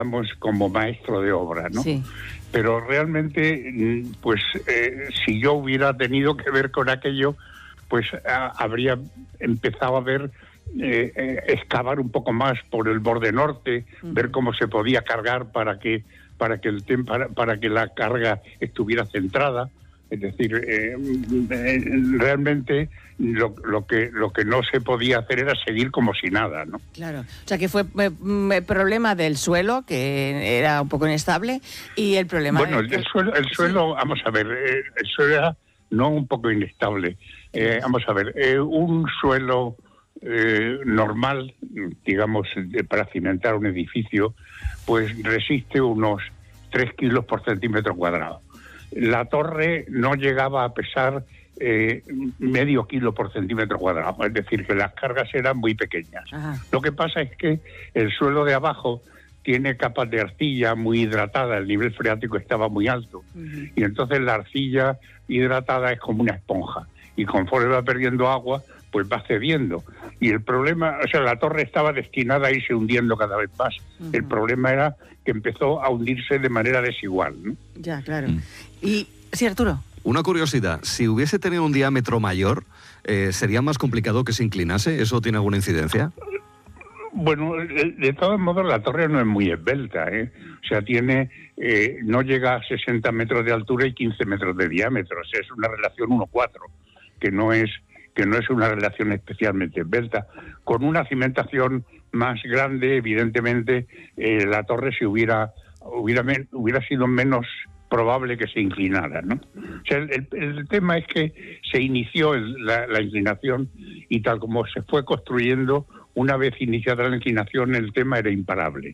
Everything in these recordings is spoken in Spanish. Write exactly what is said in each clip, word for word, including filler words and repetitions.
como maestro de obra, ¿no? Sí. Pero realmente, pues, eh, si yo hubiera tenido que ver con aquello, pues a, habría empezado a ver, eh, eh, excavar un poco más por el borde norte, uh-huh. ver cómo se podía cargar para que para que el para, para que la carga estuviera centrada. Es decir, eh, eh, realmente lo, lo que lo que no se podía hacer era seguir como si nada, ¿no? Claro, o sea que fue el problema del suelo, que era un poco inestable, y el problema... Bueno, el, el suelo, el suelo sí. vamos a ver, eh, el suelo era no un poco inestable. Eh, vamos a ver, eh, un suelo eh, normal, digamos, de, para cimentar un edificio, pues resiste unos tres kilos por centímetro cuadrado. La torre no llegaba a pesar eh, medio kilo por centímetro cuadrado, es decir, que las cargas eran muy pequeñas. Ajá. Lo que pasa es que el suelo de abajo tiene capas de arcilla muy hidratada, el nivel freático estaba muy alto, uh-huh. y entonces la arcilla hidratada es como una esponja, y conforme va perdiendo agua, pues va cediendo. Y el problema, o sea, la torre estaba destinada a irse hundiendo cada vez más. Uh-huh. El problema era que empezó a hundirse de manera desigual, ¿no? Ya, claro. Mm. Y, sí, Arturo. Una curiosidad, si hubiese tenido un diámetro mayor, eh, ¿sería más complicado que se inclinase? ¿Eso tiene alguna incidencia? Bueno, de, de todos modos la torre no es muy esbelta, ¿eh? O sea, tiene, eh, no llega a sesenta metros de altura y quince metros de diámetro. O sea, es una relación uno cuatro, que no es que no es una relación especialmente esbelta. Con una cimentación más grande, evidentemente, eh, la torre se hubiera, hubiera, hubiera sido menos probable que se inclinara, ¿no? O sea, el, el, el tema es que se inició el, la, la inclinación y tal como se fue construyendo, una vez iniciada la inclinación, el tema era imparable.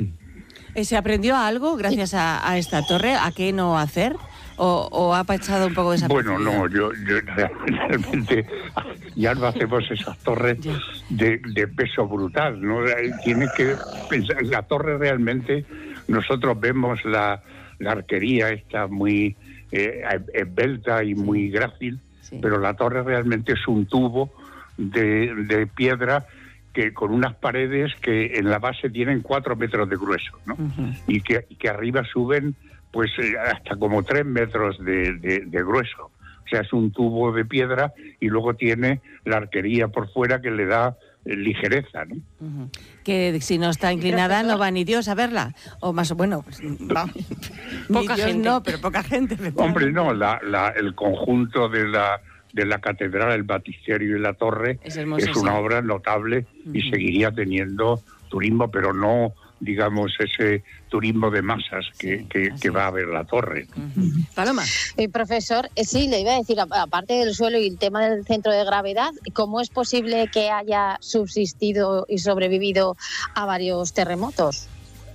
¿Se aprendió algo gracias a, a esta torre? ¿A qué no hacer? ¿O, o ha pasado un poco desapercibido? Bueno, no, yo, yo realmente ya no hacemos esas torres de, de peso brutal, ¿no? Tiene que pensar, la torre realmente, nosotros vemos la, la arquería esta muy eh, esbelta y muy grácil, sí. Pero la torre realmente es un tubo de, de piedra que con unas paredes que en la base tienen cuatro metros de grueso, ¿no? Uh-huh. Y que, y que arriba suben pues hasta como tres metros de, de, de grueso. O sea, es un tubo de piedra y luego tiene la arquería por fuera que le da eh, ligereza, ¿no? Uh-huh. Que si no está inclinada no va ni Dios a verla. O más, bueno, pues va. Poca Dios gente. No, pero poca gente. Hombre, no, la, la, el conjunto de la de la catedral, el baptisterio y la torre es, hermoso, es una sí. obra notable, uh-huh. y seguiría teniendo turismo, pero no, digamos, ese turismo de masas que, que, que va a ver la torre. Uh-huh. Paloma. Eh, profesor, eh, sí, le iba a decir, aparte del suelo y el tema del centro de gravedad, ¿cómo es posible que haya subsistido y sobrevivido a varios terremotos?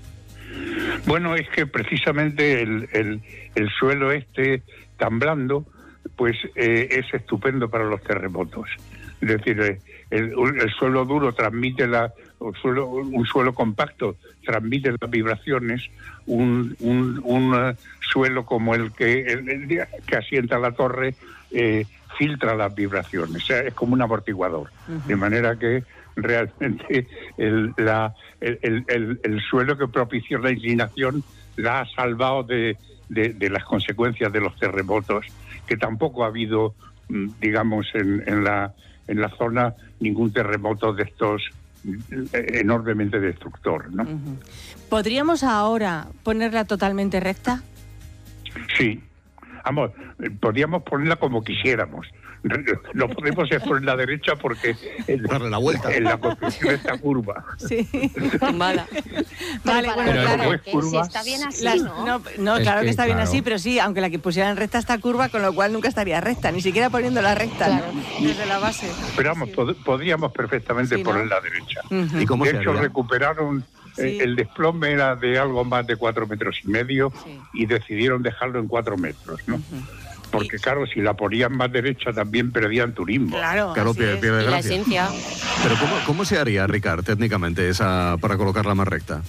Bueno, es que precisamente el, el, el suelo este tan blando, pues eh, es estupendo para los terremotos. Es decir, eh, el, el suelo duro transmite la, el suelo, un suelo compacto transmite las vibraciones, un, un, un uh, suelo como el que, el, el que asienta la torre eh, filtra las vibraciones, o sea, es como un amortiguador, uh-huh. De manera que realmente el, la, el, el, el, el suelo que propició la inclinación la ha salvado de, de, de las consecuencias de los terremotos, que tampoco ha habido, digamos, en, en la en la zona ningún terremoto de estos enormemente destructor, ¿no? Uh-huh. ¿Podríamos ahora ponerla totalmente recta? Sí, vamos, podríamos ponerla como quisiéramos. No podemos poner la derecha porque en, darle la vuelta. En la construcción está curva. Sí, mala. Vale, bueno, claro. Que si está bien así, Las, ¿no? No, no claro que, que está bien claro. así, pero sí, aunque la que pusieran recta está curva, con lo cual nunca estaría recta, ni siquiera poniéndola recta, claro. ¿No? Desde la base. Pero vamos, sí. pod- podríamos perfectamente sí, ¿no? poner la derecha. Uh-huh. ¿Y cómo de se hecho, haría? recuperaron... Sí. Eh, el desplome era de algo más de cuatro metros y medio, sí. Y decidieron dejarlo en cuatro metros, ¿no? Uh-huh. Porque claro, si la ponían más derecha también perdían turismo. Claro, claro pierde, pierde y la esencia. Pero ¿cómo, cómo se haría, Ricard, técnicamente, esa para colocarla más recta?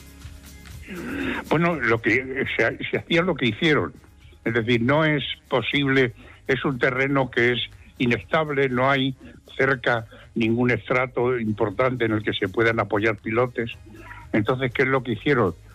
Bueno, lo que se, se hacía lo que hicieron. Es decir, no es posible, es un terreno que es inestable, no hay cerca ningún estrato importante en el que se puedan apoyar pilotes. Entonces, ¿qué es lo que hicieron?